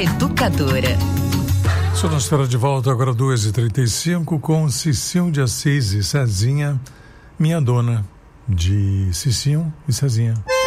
Educadora. Sonora de volta agora 2h35 com Cicinho de Assis e Cezinha, Minha Dona, de Cicinho e Cezinha.